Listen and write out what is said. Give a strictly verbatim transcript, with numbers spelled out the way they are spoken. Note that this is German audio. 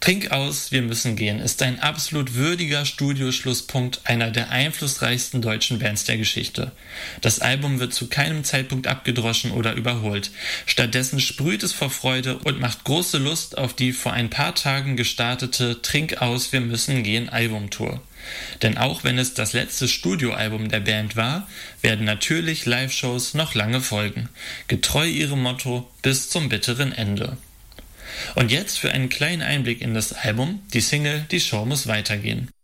Trink aus, wir müssen gehen ist ein absolut würdiger Studioschlusspunkt einer der einflussreichsten deutschen Bands der Geschichte. Das Album wird zu keinem Zeitpunkt abgedroschen oder überholt. Stattdessen sprüht es vor Freude und macht große Lust auf die vor ein paar Tagen gestartete Trink aus, wir müssen gehen Albumtour. Denn auch wenn es das letzte Studioalbum der Band war, werden natürlich Live-Shows noch lange folgen. Getreu ihrem Motto bis zum bitteren Ende. Und jetzt für einen kleinen Einblick in das Album, die Single Die Show muss weitergehen.